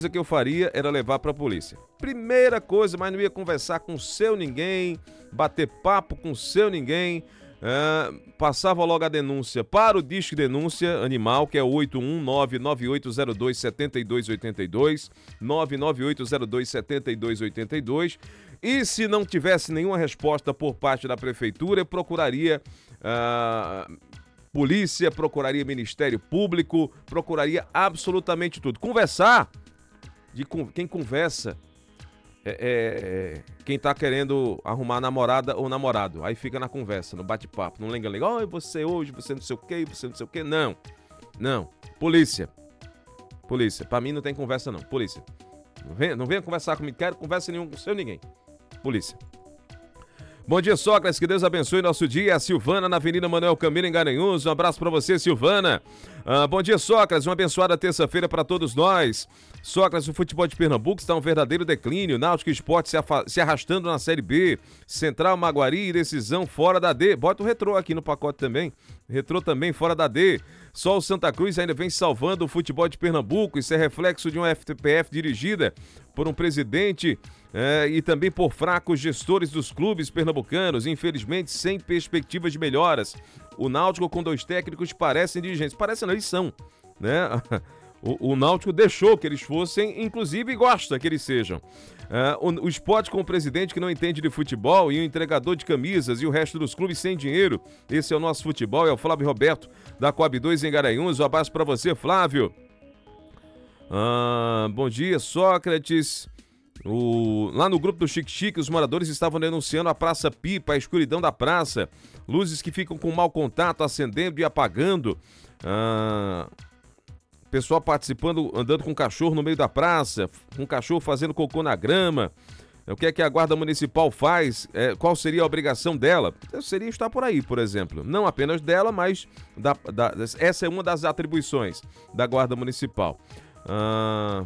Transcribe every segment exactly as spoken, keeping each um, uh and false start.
que eu faria era levar para a polícia. Primeira coisa, mas não ia conversar com seu ninguém, bater papo com seu ninguém. Uh, passava logo a denúncia para o Disque Denúncia Animal, que é o oito um nove nove oito zero dois sete dois oito dois, nove nove oito zero dois sete dois oito dois, e se não tivesse nenhuma resposta por parte da prefeitura, eu procuraria uh, polícia, procuraria Ministério Público, procuraria absolutamente tudo. Conversar, de quem conversa, É, é, quem tá querendo arrumar namorada ou namorado, aí fica na conversa, no bate-papo, não lenga legal, oh, você hoje, você não sei o que, você não sei o que, não, não, polícia, polícia, pra mim não tem conversa não, polícia, não venha, não venha conversar comigo, quero conversa nenhuma com seu ninguém, polícia. Bom dia, Sócrates, que Deus abençoe nosso dia. A Silvana, na Avenida Manuel Camilo, em Garanhuns. Um abraço para você, Silvana. Ah, bom dia, Sócrates, uma abençoada terça-feira para todos nós. Sócrates, o futebol de Pernambuco está um verdadeiro declínio. Náutico Esporte se, se arrastando na Série B. Central, Maguari e decisão fora da D. Bota o Retrô aqui no pacote também. Retrô também fora da D. Só o Santa Cruz ainda vem salvando o futebol de Pernambuco. Isso é reflexo de uma F P F dirigida por um presidente é, e também por fracos gestores dos clubes pernambucanos, infelizmente sem perspectivas de melhoras. O Náutico com dois técnicos parecem dirigentes. Parecem não, eles são, né? O, o Náutico deixou que eles fossem, inclusive gosta que eles sejam. Uh, o, o Sport com o presidente que não entende de futebol e o entregador de camisas e o resto dos clubes sem dinheiro. Esse é o nosso futebol, é o Flávio Roberto da Coab dois em Garanhuns. Um abraço para você, Flávio. Uh, bom dia, Sócrates. O... Lá no grupo do Chique Chique, os moradores estavam denunciando a Praça Pipa, a escuridão da praça. Luzes que ficam com mau contato, acendendo e apagando. Ah... Pessoal participando, andando com cachorro no meio da praça, com cachorro fazendo cocô na grama. O que é que a Guarda Municipal faz? É, qual seria a obrigação dela? Seria estar por aí, por exemplo. Não apenas dela, mas da, da, essa é uma das atribuições da Guarda Municipal. Ah,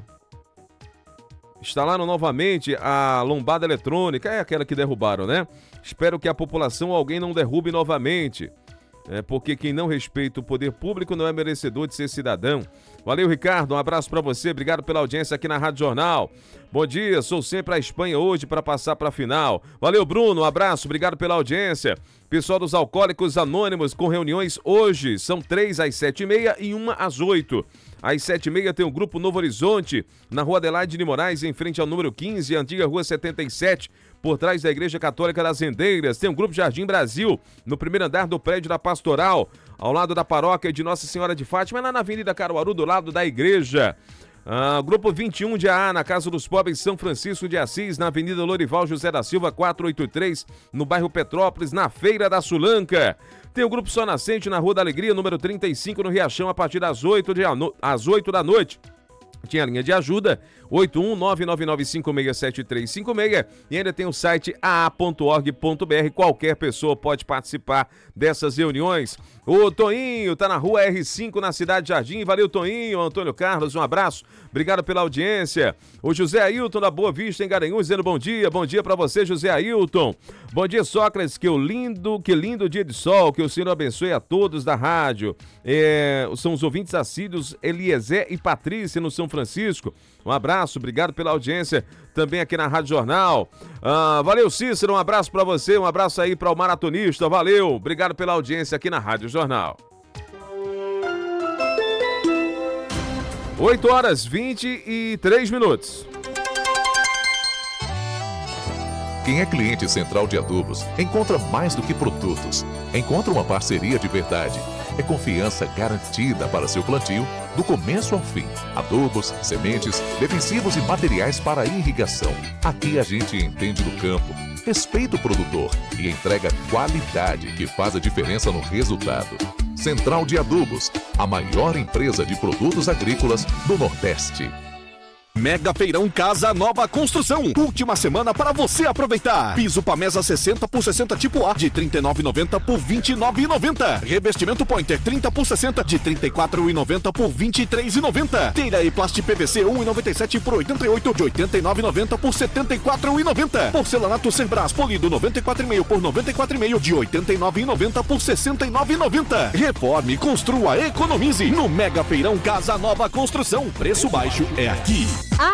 instalaram novamente a lombada eletrônica, é aquela que derrubaram, né? Espero que a população ou alguém não derrube novamente. É porque quem não respeita o poder público não é merecedor de ser cidadão. Valeu, Ricardo, um abraço pra você, obrigado pela audiência aqui na Rádio Jornal. Bom dia, sou sempre à Espanha hoje para passar pra final. Valeu, Bruno, um abraço, obrigado pela audiência. Pessoal dos Alcoólicos Anônimos com reuniões hoje, são três às sete e meia e uma às oito. Às sete e meia tem o Grupo Novo Horizonte, na Rua Adelaide de Moraes, em frente ao número quinze, antiga Rua setenta e sete, por trás da Igreja Católica das Rendeiras. Tem o Grupo Jardim Brasil, no primeiro andar do prédio da Pastoral, ao lado da paróquia de Nossa Senhora de Fátima, lá na Avenida Caruaru, do lado da igreja. Ah, grupo vinte e um de A A, na Casa dos Pobres, São Francisco de Assis, na Avenida Lorival José da Silva, quatrocentos e oitenta e três, no bairro Petrópolis, na Feira da Sulanca. Tem o Grupo Só Nascente, na Rua da Alegria, número trinta e cinco, no Riachão, a partir das oito, de no... às oito da noite. Tinha a linha de ajuda, oito um nove nove nove cinco seis sete três cinco seis, e ainda tem o site a a ponto org ponto b r. Qualquer pessoa pode participar dessas reuniões. O Toinho tá na Rua R cinco, na Cidade Jardim. Valeu, Toinho. Antônio Carlos, um abraço. Obrigado pela audiência. O José Ailton da Boa Vista, em Garanhuns, dizendo bom dia. Bom dia pra você, José Ailton. Bom dia, Sócrates. Que lindo, que lindo dia de sol. Que o Senhor abençoe a todos da rádio. É, são os ouvintes assíduos Eliezer e Patrícia, no São Francisco. Um abraço, obrigado pela audiência também aqui na Rádio Jornal. Ah, valeu, Cícero, um abraço pra você, um abraço aí para o maratonista, valeu, obrigado pela audiência aqui na Rádio Jornal. oito horas, vinte e três minutos. Quem é cliente Central de Adubos encontra mais do que produtos. Encontra uma parceria de verdade. É confiança garantida para seu plantio, do começo ao fim. Adubos, sementes, defensivos e materiais para irrigação. Aqui a gente entende do campo, respeita o produtor e entrega qualidade que faz a diferença no resultado. Central de Adubos, a maior empresa de produtos agrícolas do Nordeste. Mega Feirão Casa Nova Construção. Última semana para você aproveitar. Piso Pamesa sessenta por sessenta tipo A de trinta e nove reais e noventa centavos por vinte e nove reais e noventa centavos. Revestimento Pointer trinta por sessenta de trinta e quatro reais e noventa centavos por vinte e três reais e noventa centavos. Telha e Plast P V C um real e noventa e sete centavos por oitenta e oito reais de oitenta e nove reais e noventa centavos por setenta e quatro reais e noventa centavos. Porcelanato Cerbras polido noventa e quatro reais e meio por noventa e quatro reais e meio de oitenta e nove reais e noventa centavos por sessenta e nove reais e noventa centavos. Reforme, construa, economize no Mega Feirão Casa Nova Construção. Preço baixo é aqui.